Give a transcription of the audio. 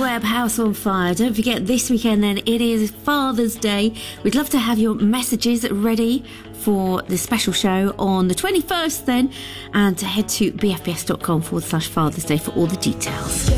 web, House on Fire. Don't forget, this weekend then, it is Father's Day. We'd love to have your messages ready for the special show on the 21st then, and to head to bfbs.com/Father's Day for all the details.